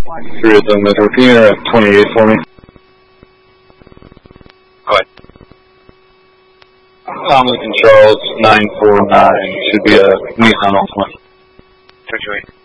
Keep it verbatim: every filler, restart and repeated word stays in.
Three of them, Metro. Can you enter twenty-eight for me? Go ahead. I'm looking Charles nine four nine. Should be a Nissan Altima. two two eight.